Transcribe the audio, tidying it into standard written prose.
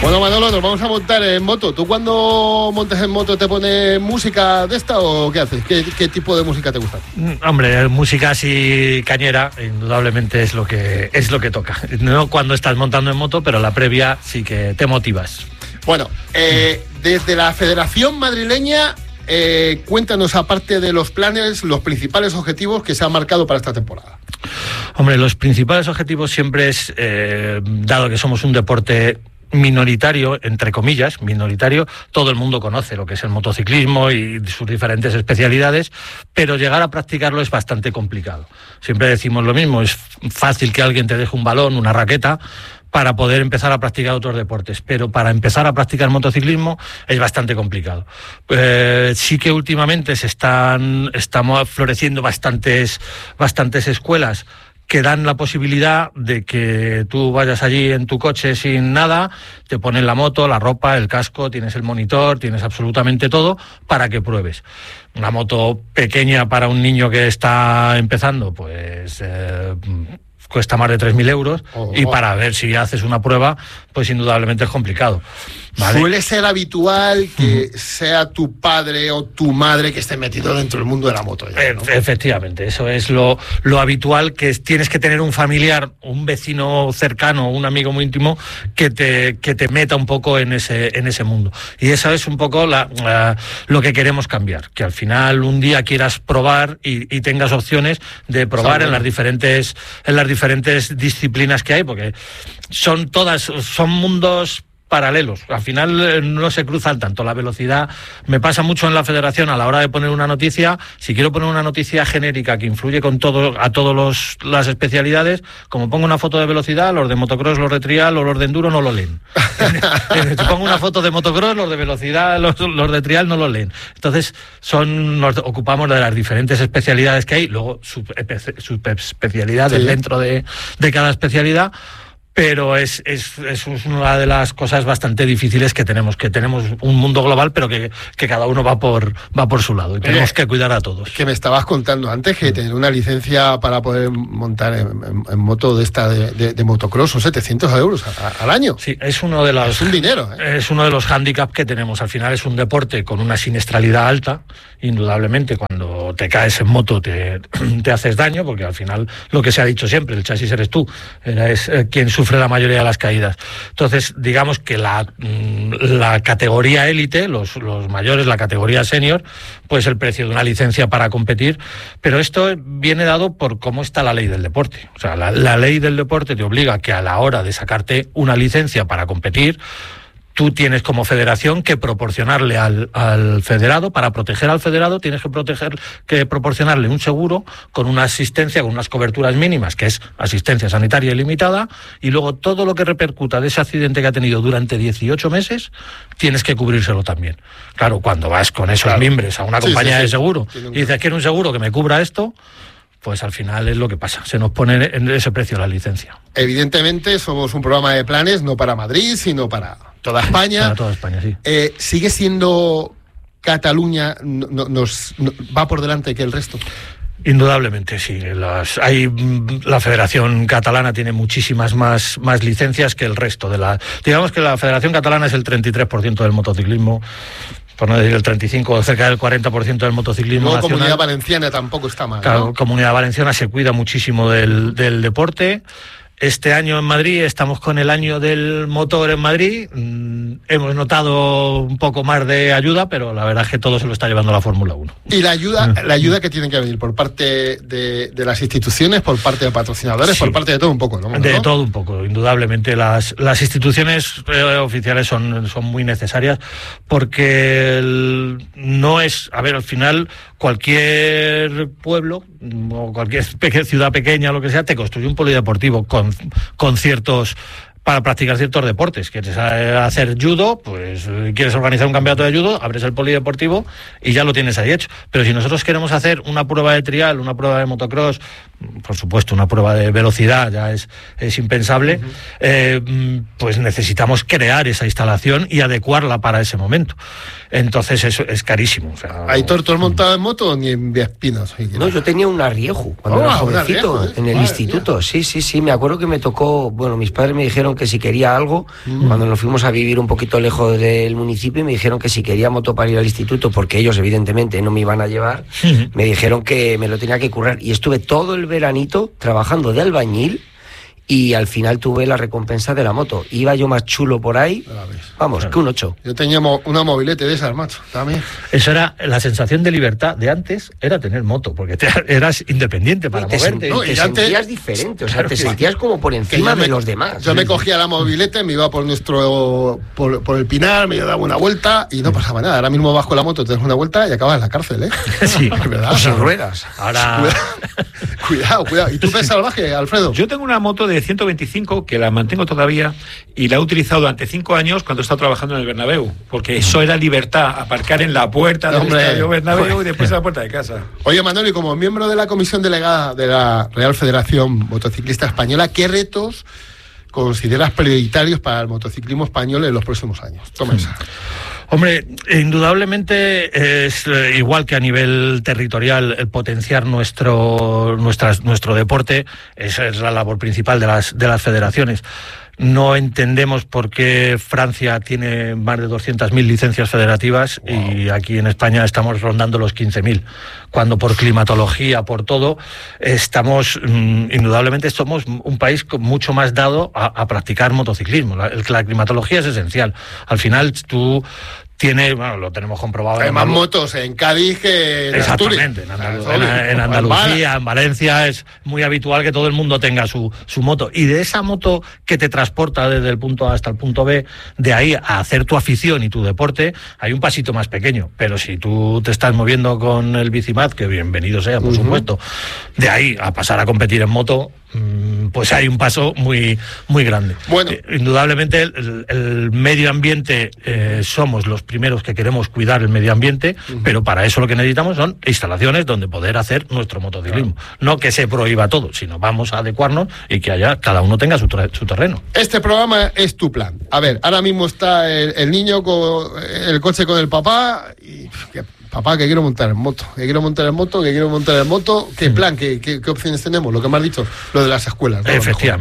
Bueno, Manolo, nos vamos a montar en moto. ¿Tú cuando montes en moto te pones música de esta o qué haces? ¿Qué tipo de música te gusta? Hombre, música así cañera, indudablemente es lo que toca. No cuando estás montando en moto, pero la previa sí que te motivas. Bueno, desde la Federación Madrileña, cuéntanos, aparte de los planes, los principales objetivos que se han marcado para esta temporada. Hombre, los principales objetivos siempre es, dado que somos un deporte minoritario, entre comillas, minoritario, todo el mundo conoce lo que es el motociclismo y sus diferentes especialidades, pero llegar a practicarlo es bastante complicado. Siempre decimos lo mismo, es fácil que alguien te deje un balón, una raqueta, para poder empezar a practicar otros deportes, pero para empezar a practicar motociclismo es bastante complicado. Sí que últimamente estamos floreciendo bastantes escuelas que dan la posibilidad de que tú vayas allí en tu coche sin nada, te ponen la moto, la ropa, el casco, tienes el monitor, tienes absolutamente todo para que pruebes. Una moto pequeña para un niño que está empezando, pues cuesta más de 3.000 euros y para ver si haces una prueba, pues indudablemente es complicado. ¿Vale? ¿Suele ser habitual que sea tu padre o tu madre que esté metido dentro del mundo de la moto? Ya, ¿no? Efectivamente, eso es lo habitual, que tienes que tener un familiar, un vecino cercano, un amigo muy íntimo que te meta un poco en ese mundo. Y eso es un poco lo que queremos cambiar, que al final un día quieras probar y tengas opciones de probar en las diferentes disciplinas que hay, porque son mundos paralelos, al final no se cruzan tanto. La velocidad me pasa mucho en la federación a la hora de poner una noticia. Si quiero poner una noticia genérica que influye a todas las especialidades, como pongo una foto de velocidad, los de motocross, los de trial o los de enduro no lo leen. Si pongo una foto de motocross, los de velocidad, los de trial no lo leen. Entonces nos ocupamos de las diferentes especialidades que hay, luego subespecialidades dentro de cada especialidad. Pero es una de las cosas bastante difíciles que tenemos un mundo global, pero que cada uno va por su lado y tenemos que cuidar a todos. Que me estabas contando antes que tener una licencia para poder montar en moto de esta de motocross son 700 euros al año. Sí, es uno de los... Es un dinero, ¿eh? Es uno de los hándicaps que tenemos. Al final es un deporte con una siniestralidad alta, indudablemente. Cuando te caes en moto te haces daño, porque al final lo que se ha dicho siempre, el chasis eres tú, es quien sufre la mayoría de las caídas. Entonces, digamos que la categoría élite, los mayores, la categoría senior, pues el precio de una licencia para competir, pero esto viene dado por cómo está la ley del deporte. O sea, la ley del deporte te obliga que a la hora de sacarte una licencia para competir, tú tienes como federación que proporcionarle al federado, para proteger al federado tienes que proporcionarle un seguro con una asistencia, con unas coberturas mínimas, que es asistencia sanitaria ilimitada, y luego todo lo que repercuta de ese accidente que ha tenido durante 18 meses, tienes que cubrírselo también. Claro, cuando vas con esos mimbres a una compañía de seguro y dices, quiero un seguro que me cubra esto, pues al final es lo que pasa, se nos pone en ese precio la licencia. Evidentemente somos un programa de planes, no para Madrid, sino para toda España. Para toda España, sí. ¿Sigue siendo Cataluña, va por delante que el resto? Indudablemente, sí. La Federación Catalana tiene muchísimas más licencias que el resto de la... Digamos que la Federación Catalana es el 33% del motociclismo, por no decir el 35 o cerca del 40% del motociclismo nacional. Comunidad Valenciana tampoco está mal, claro, ¿no? Comunidad Valenciana se cuida muchísimo del deporte. Este año en Madrid estamos con el año del motor en Madrid. Hemos notado un poco más de ayuda, pero la verdad es que todo se lo está llevando la Fórmula 1. ¿Y la ayuda que tiene que venir por parte de las instituciones, por parte de patrocinadores, por parte de todo un poco, ¿no? De todo un poco, indudablemente. Las instituciones oficiales son muy necesarias, porque no es... A ver, al final, cualquier pueblo o cualquier ciudad pequeña, lo que sea, te construye un polideportivo con ciertos... para practicar ciertos deportes. ¿Quieres hacer judo? Pues quieres organizar un campeonato de judo, abres el polideportivo y ya lo tienes ahí hecho. Pero si nosotros queremos hacer una prueba de trial, una prueba de motocross, por supuesto una prueba de velocidad, ya es impensable, pues necesitamos crear esa instalación y adecuarla para ese momento. Entonces eso es carísimo. O sea, ¿Aitor, tú has montado en moto o ni en Viaspinos? No, yo tenía un Arriejo cuando era jovencito, en el instituto. Sí, me acuerdo que me tocó, bueno, mis padres me dijeron dijeron que si quería algo, cuando nos fuimos a vivir un poquito lejos del municipio, me dijeron que si quería moto para ir al instituto, porque ellos evidentemente no me iban a llevar, me dijeron que me lo tenía que currar. Y estuve todo el veranito trabajando de albañil, y al final tuve la recompensa de la moto. Iba yo más chulo por ahí, vamos, que un 8. Yo tenía una mobilete de esas, macho, también. Eso era la sensación de libertad de antes, era tener moto, porque eras independiente para moverte. Te sentías diferente, o sea, te sentías como por encima de los demás. Yo me cogía la mobilete, me iba por el Pinar, me daba una vuelta y no pasaba nada. Ahora mismo bajo la moto, te das una vuelta y acabas en la cárcel, ¿eh? Sí, es verdad. O sin ruedas. Ahora... Cuidado. ¿Y tú ves salvaje, Alfredo? Yo tengo una moto de 125 que la mantengo todavía y la he utilizado durante 5 años cuando he estado trabajando en el Bernabéu, porque eso era libertad, aparcar en la puerta del estadio Bernabéu y después en la puerta de casa. Oye, Manolo, y como miembro de la comisión delegada de la Real Federación Motociclista Española, ¿qué retos consideras prioritarios para el motociclismo español en los próximos años? Toma esa. Hombre, indudablemente es igual que a nivel territorial el potenciar nuestro deporte, esa es la labor principal de las federaciones. No entendemos por qué Francia tiene más de 200.000 licencias federativas y aquí en España estamos rondando los 15.000, cuando por climatología, por todo, indudablemente somos un país mucho más dado a practicar motociclismo. La climatología es esencial. Al final lo tenemos comprobado. Hay más motos en Cádiz que en Exactamente, en Andalucía, en Valencia es muy habitual que todo el mundo tenga su moto. Y de esa moto que te transporta desde el punto A hasta el punto B, de ahí a hacer tu afición y tu deporte, hay un pasito más pequeño. Pero si tú te estás moviendo con el Bicimat, que bienvenido sea, por supuesto, de ahí a pasar a competir en moto, pues hay un paso muy, muy grande. Bueno. Indudablemente el medio ambiente, somos los primeros que queremos cuidar el medio ambiente, pero para eso lo que necesitamos son instalaciones donde poder hacer nuestro motociclismo. Claro. No que se prohíba todo, sino vamos a adecuarnos y que cada uno tenga su terreno. Este programa es tu plan. A ver, ahora mismo está el niño con el coche con el papá y... Papá, que quiero montar en moto, ¿Qué plan, qué opciones tenemos? Lo que me has dicho, lo de las escuelas, ¿no? Efectivamente.